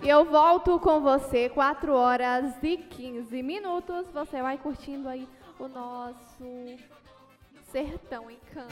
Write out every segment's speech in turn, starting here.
eu volto com você 4h15. Você vai curtindo aí o nosso Sertão em Canto.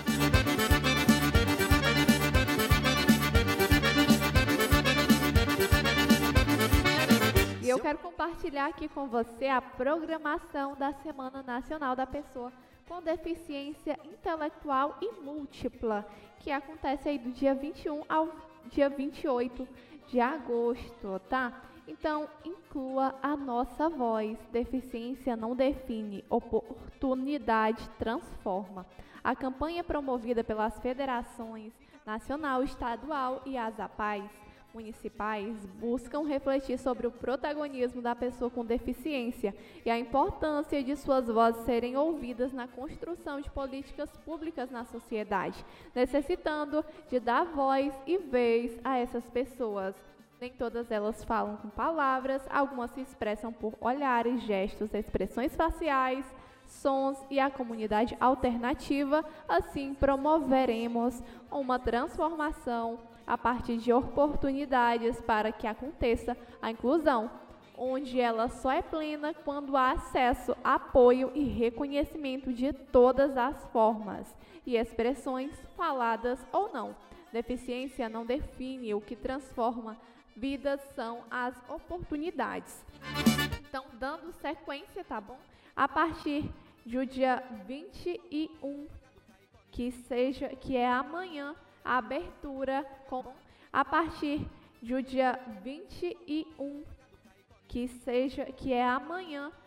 E eu quero compartilhar aqui com você a programação da Semana Nacional da Pessoa com Deficiência Intelectual e Múltipla, que acontece aí do dia 21 ao dia 28 de agosto, tá? Então, inclua a nossa voz. Deficiência não define, oportunidade transforma. A campanha promovida pelas federações nacional, estadual e as APAES municipais buscam refletir sobre o protagonismo da pessoa com deficiência e a importância de suas vozes serem ouvidas na construção de políticas públicas na sociedade, necessitando de dar voz e vez a essas pessoas. Nem todas elas falam com palavras, algumas se expressam por olhares, gestos, expressões faciais, sons e a comunidade alternativa. Assim, promoveremos uma transformação a partir de oportunidades para que aconteça a inclusão, onde ela só é plena quando há acesso, apoio e reconhecimento de todas as formas e expressões, faladas ou não. Deficiência não define, o que transforma vidas são as oportunidades. Então, dando sequência, tá bom? A partir do dia 21, que é amanhã, a abertura com a partir do dia 21, que é amanhã,